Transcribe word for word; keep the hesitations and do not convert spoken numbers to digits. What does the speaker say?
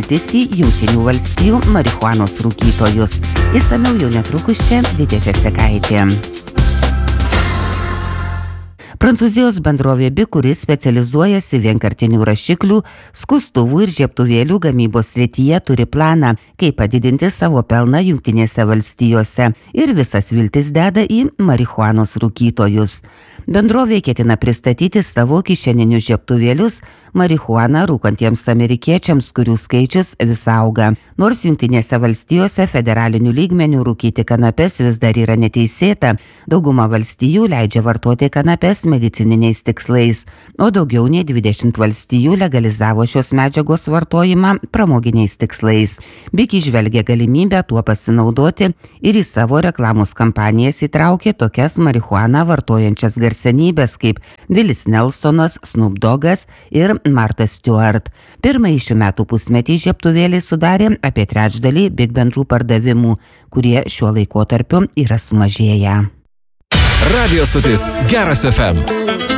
viltis į Jungtinių valstijų marihuanos rūkytojus. Išsamiau jau netrukus čia Didė Česekaitė. Prancūzijos bendrovė Bic, kuris specializuojasi vienkartinių rašiklių, skustuvų ir žiebtuvėlių gamybos srityje, turi planą, kaip padidinti savo pelną Jungtinėse valstijose ir visas viltis deda į marihuanos rūkytojus. Bendrovė ketina pristatyti savo kišeninius žiebtuvėlius marihuaną rūkantiems amerikiečiams, kurių skaičius vis auga. Nors Jungtinėse valstijose federaliniu lygmeniu rūkyti kanapes vis dar yra neteisėta, dauguma valstijų leidžia vartoti kanapes medicininiais tikslais, o daugiau nei dvidešimt valstijų legalizavo šios medžiagos vartojimą pramoginiais tikslais. Bic įžvelgia galimybę tuo pasinaudoti ir į savo reklamos kampanijas įtraukė tokias marihuaną vartojančias garsenybės kaip Willis Nelsonas, Snoop Doggas ir Martha Stewart. Pirmąjį šių metų pusmetį žiebtuvėliai sudarė apie trečdalį Bic bendrų pardavimų, kurie šiuo laikotarpiu yra sumažėję. Radio stotis Geras F M.